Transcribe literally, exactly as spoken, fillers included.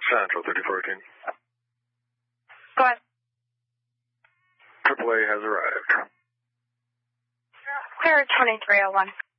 Central thirty fourteen. Go ahead. Triple A has arrived. Clear twenty-three oh one.